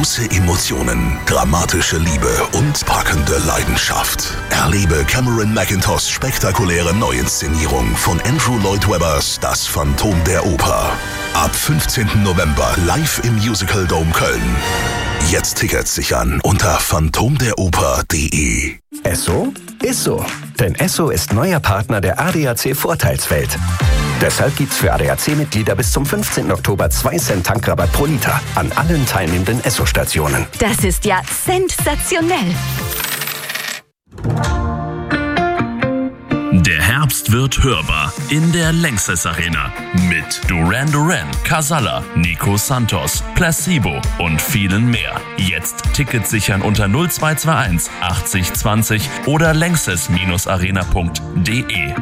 Große Emotionen, dramatische Liebe und packende Leidenschaft. Erlebe Cameron Mackintoshs spektakuläre Neuinszenierung von Andrew Lloyd Webbers Das Phantom der Oper. Ab 15. November live im Musical Dome Köln. Jetzt Tickets sichern unter phantomderoper.de. Esso ist so. Denn Esso ist neuer Partner der ADAC Vorteilswelt. Deshalb gibt's für ADAC-Mitglieder bis zum 15. Oktober 2 Cent Tankrabatt pro Liter an allen teilnehmenden Esso-Stationen. Das ist ja sensationell. Der Herbst wird hörbar in der Lanxess Arena mit Duran Duran, Casalla, Nico Santos, Placebo und vielen mehr. Jetzt Tickets sichern unter 0221 80 20 oder lanxess-arena.de.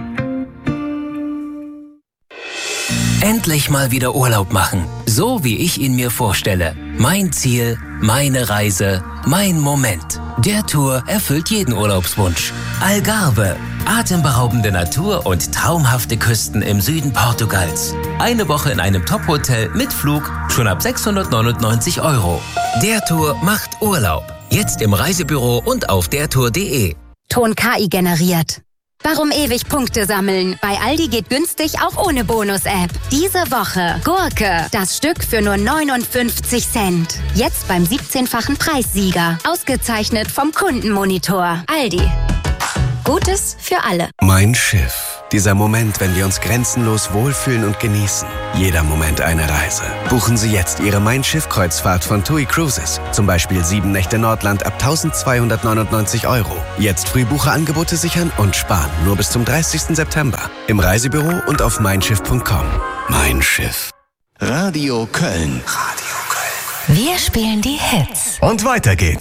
Endlich mal wieder Urlaub machen, so wie ich ihn mir vorstelle. Mein Ziel, meine Reise, mein Moment. Der Tour erfüllt jeden Urlaubswunsch. Algarve, atemberaubende Natur und traumhafte Küsten im Süden Portugals. Eine Woche in einem Top-Hotel mit Flug schon ab 699 €. Der Tour macht Urlaub. Jetzt im Reisebüro und auf dertour.de. Ton KI generiert. Warum ewig Punkte sammeln? Bei Aldi geht günstig auch ohne Bonus-App. Diese Woche Gurke, das Stück für nur 59 Cent. Jetzt beim 17-fachen Preissieger. Ausgezeichnet vom Kundenmonitor. Aldi. Gutes für alle. Mein Schiff. Dieser Moment, wenn wir uns grenzenlos wohlfühlen und genießen. Jeder Moment eine Reise. Buchen Sie jetzt Ihre Mein Schiff-Kreuzfahrt von TUI Cruises. Zum Beispiel 7 Nächte Nordland ab 1.299 €. Jetzt Frühbucherangebote sichern und sparen. Nur bis zum 30. September. Im Reisebüro und auf meinschiff.com. Mein Schiff. Radio Köln. Wir spielen die Hits. Und weiter geht's.